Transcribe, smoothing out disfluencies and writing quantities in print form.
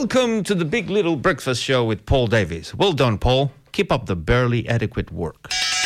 Welcome to the Big Little Breakfast Show with Paul Davies. Well done, Paul. Keep up the barely adequate work.